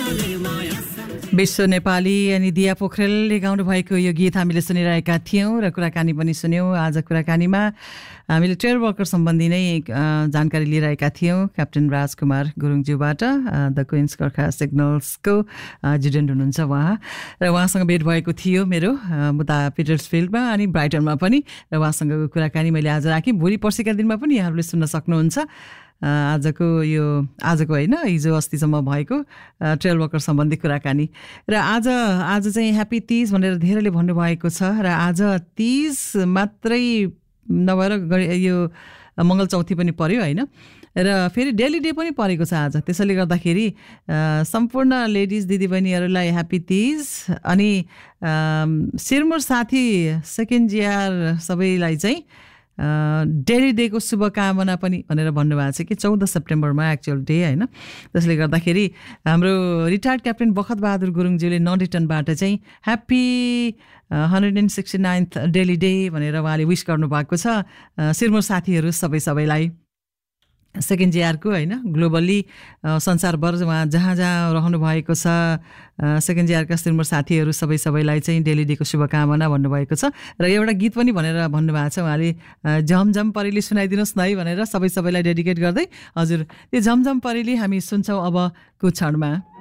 विश्व नेपाली अनि दिया पोखरेलले गाउनु भएको यो गीत हामीले सुनिरहेका थियौँ र कुराकानी पनि सुन्यौँ। आज कुराकानीमा हामीले ट्रेड वर्कर सम्बन्धी नै जानकारी लिइरहेका थियौँ क्याप्टेन राजकुमार गुरुङज्यूबाट। द क्विन्स कर्खा सिग्नल्सको एजुडेन्ट हुनुहुन्छ उहाँ, र उहाँसँग भेट भएको थियो मेरो उता पिटर्सफिल्डमा अनि ब्राइटनमा पनि, र उहाँसँगको कुराकानी मैले आज राखेँ। भोलि पर्सिका दिनमा पनि यहाँहरूले सुन्न सक्नुहुन्छ आजको होइन, हिजो अस्तिसम्म भएको ट्रेल वर्कर सम्बन्धी कुराकानी। र आज चाहिँ ह्याप्पी तीज भनेर धेरैले भन्नुभएको छ, र आज तीज मात्रै नभएर यो मङ्गल चौथी पनि पर्यो होइन, र फेरि डेली डे पनि परेको छ आज। त्यसैले गर्दाखेरि सम्पूर्ण लेडिज दिदीबहिनीहरूलाई ह्याप्पी तीज। अनि सिरमुर साथी सेकेन्ड जिआर सबैलाई चाहिँ डेली डेको शुभकामना पनि भनेर भन्नुभएको छ कि 14 सेप्टेम्बरमा एक्चुअल डे होइन। त्यसले गर्दाखेरि हाम्रो रिटायर्ड क्याप्टेन बखत बहादुर गुरुङज्यूले नन रिटर्नबाट चाहिँ ह्याप्पी 169th डेली डे भनेर उहाँले विश गर्नुभएको छ सिरमुर साथीहरू सबैलाई। सेकेन्ड जिआरको होइन, ग्लोबल्ली संसारभर उहाँ जहाँ रहनु भएको छ सेकेन्ड जिआरका सिरमुर साथीहरू सबैलाई चाहिँ डेली डेको शुभकामना भन्नुभएको छ। र एउटा गीत पनि भनेर भन्नुभएको छ उहाँले, झमझम परेली सुनाइदिनुहोस् न है भनेर सबैलाई डेडिकेट गर्दै। हजुर, त्यो झमझम परेली हामी सुन्छौँ अबको क्षणमा।